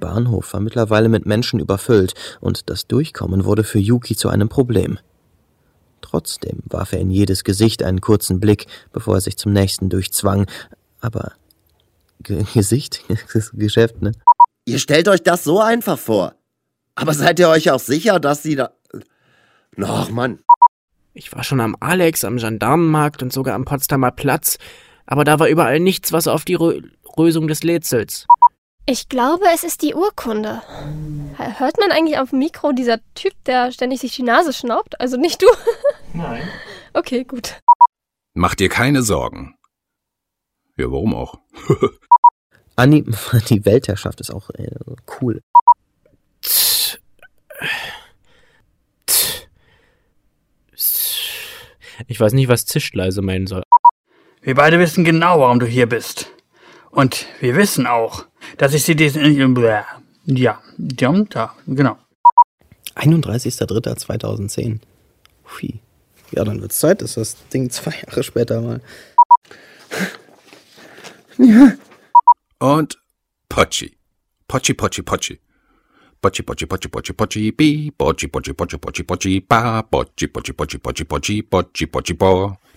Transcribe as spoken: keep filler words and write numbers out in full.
Bahnhof war mittlerweile mit Menschen überfüllt und das Durchkommen wurde für Yuki zu einem Problem. Trotzdem warf er in jedes Gesicht einen kurzen Blick, bevor er sich zum nächsten durchzwang. Aber G- Gesicht? Das ist Geschäft, ne? Ihr stellt euch das so einfach vor. Aber seid ihr euch auch sicher, dass sie da... Ach, Mann. Ich war schon am Alex, am Gendarmenmarkt und sogar am Potsdamer Platz, aber da war überall nichts, was auf die Rö- Lösung des Rätsels. Ich glaube, es ist die Urkunde. Hört man eigentlich auf dem Mikro dieser Typ, der ständig sich die Nase schnaubt? Also nicht du? Nein. Okay, gut. Mach dir keine Sorgen. Ja, warum auch? Anni, die Weltherrschaft ist auch äh, cool. Tch. Tch. Ich weiß nicht, was Zischleise meinen soll. Wir beide wissen genau, warum du hier bist. Und wir wissen auch, dass ich sie diesen... Ja, da, genau. einunddreißigster dritter zweitausendzehn. Hui. Ja, dann wird's Zeit, dass das Ding zwei Jahre später mal... Ja. Und Pochi. Pochi, Pochi, Pochi. Pochi, Pochi, Pochi, Pochi, Pochi, bi. Pochi, Pochi, Pochi, Pochi, Pochi, ba. Pochi, Pochi, Pochi, Pochi, Pochi, Pochi, Pochi, bo.